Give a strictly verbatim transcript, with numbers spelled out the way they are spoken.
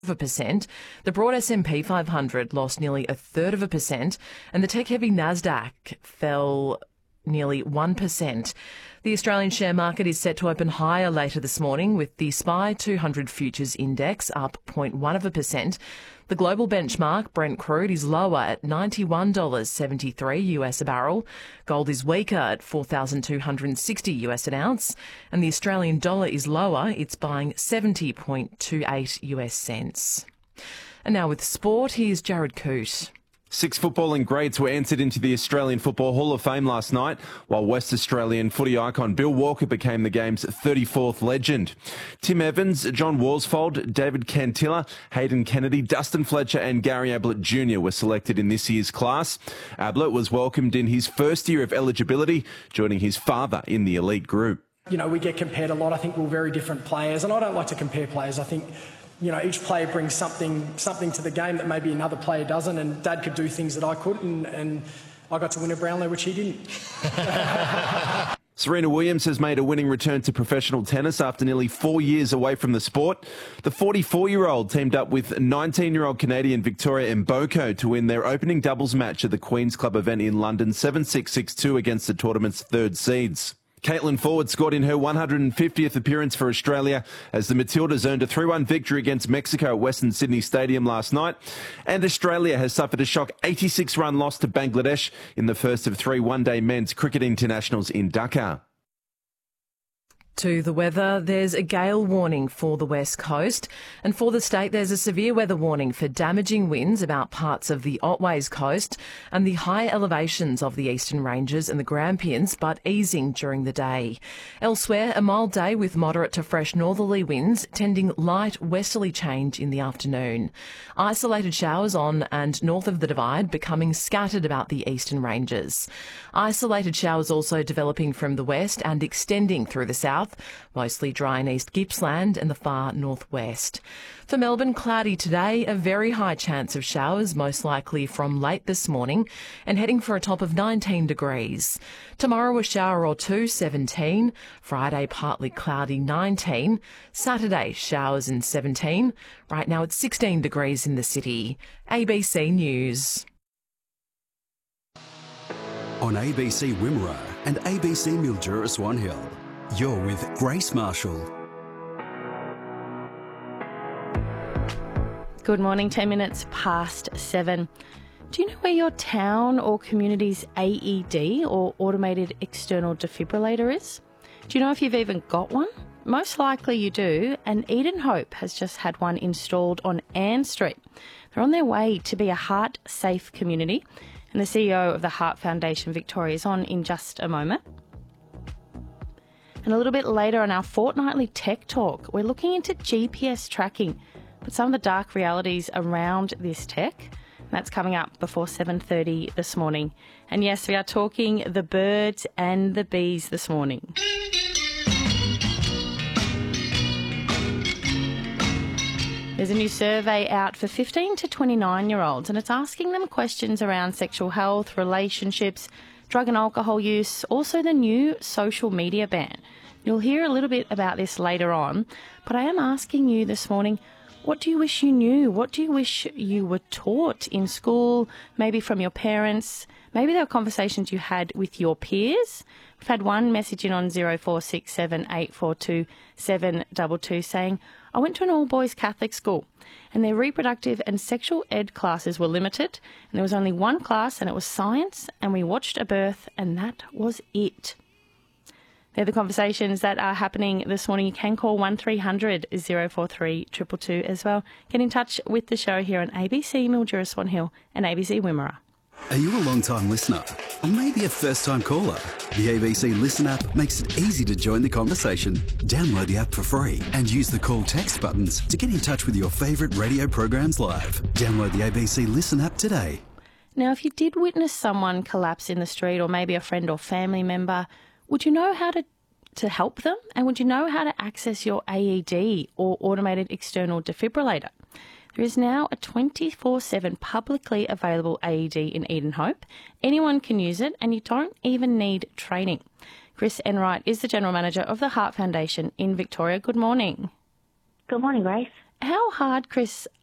of a percent. The broad S and P five hundred lost nearly a third of a percent, and the tech-heavy Nasdaq fell nearly one percent. The Australian share market is set to open higher later this morning, with the S P Y two hundred Futures Index up zero point one of a percent. The global benchmark, Brent crude, is lower at ninety-one dollars seventy-three US a barrel. Gold is weaker at four thousand two hundred sixty US an ounce. And the Australian dollar is lower. It's buying seventy point two eight US cents. And now with sport, here's Jared Coote. Six footballing greats were entered into the Australian Football Hall of Fame last night, while West Australian footy icon Bill Walker became the game's thirty-fourth legend. Tim Evans, John Worsfold, David Cantilla, Hayden Kennedy, Dustin Fletcher and Gary Ablett Junior were selected in this year's class. Ablett was welcomed in his first year of eligibility, joining his father in the elite group. You know, we get compared a lot. I think we're very different players, and I don't like to compare players. I think, you know, each player brings something something to the game that maybe another player doesn't, and Dad could do things that I couldn't, and, and I got to win a Brownlow, which he didn't. Serena Williams has made a winning return to professional tennis after nearly four years away from the sport. The forty-four-year-old teamed up with nineteen-year-old Canadian Victoria Mboko to win their opening doubles match at the Queen's Club event in London, seven six, six two against the tournament's third seeds. Caitlin Ford scored in her one hundred fiftieth appearance for Australia as the Matildas earned a three one victory against Mexico at Western Sydney Stadium last night. And Australia has suffered a shock eighty-six run loss to Bangladesh in the first of three one-day men's cricket internationals in Dhaka. To the weather, there's a gale warning for the west coast, and for the state there's a severe weather warning for damaging winds about parts of the Otways coast and the high elevations of the eastern ranges and the Grampians, but easing during the day. Elsewhere, a mild day with moderate to fresh northerly winds, tending light westerly change in the afternoon. Isolated showers on and north of the Divide, becoming scattered about the eastern ranges. Isolated showers also developing from the west and extending through the south, mostly dry in East Gippsland and the far northwest. For Melbourne, cloudy today, a very high chance of showers, most likely from late this morning, and heading for a top of nineteen degrees. Tomorrow, a shower or two, seventeen. Friday, partly cloudy, nineteen. Saturday, showers and seventeen. Right now, it's sixteen degrees in the city. A B C News. On A B C Wimmera and A B C Mildura Swan Hill, you're with Grace Marshall. Good morning, ten minutes past seven. Do you know where your town or community's A E D or automated external defibrillator is? Do you know if you've even got one? Most likely you do, and Eden Hope has just had one installed on Ann Street. They're on their way to be a heart-safe community, and the C E O of the Heart Foundation Victoria is on in just a moment. And a little bit later on our fortnightly Tech Talk, we're looking into G P S tracking, but some of the dark realities around this tech. That's coming up before seven thirty this morning. And yes, we are talking the birds and the bees this morning. There's a new survey out for fifteen to twenty-nine-year-olds, and it's asking them questions around sexual health, relationships, drug and alcohol use, also the new social media ban. You'll hear a little bit about this later on, but I am asking you this morning, what do you wish you knew? What do you wish you were taught in school, maybe from your parents? Maybe there were conversations you had with your peers. We've had one message in on zero four six seven eight four two seven two two saying, I went to an all-boys Catholic school and their reproductive and sexual ed classes were limited, and there was only one class and it was science, and we watched a birth and that was it. They're the conversations that are happening this morning. You can call one three hundred oh four three two two two as well. Get in touch with the show here on A B C Mildura Swan Hill and A B C Wimmera. Are you a long-time listener? Or maybe a first-time caller? The A B C Listen app makes it easy to join the conversation. Download the app for free and use the call text buttons to get in touch with your favourite radio programs live. Download the A B C Listen app today. Now, if you did witness someone collapse in the street, or maybe a friend or family member, would you know how to, to help them? And would you know how to access your A E D or automated external defibrillator? There is now a twenty-four seven publicly available A E D in Eden Hope. Anyone can use it, and you don't even need training. Chris Enright is the General Manager of the Heart Foundation in Victoria. Good morning. Good morning, Grace. how hard, Chris,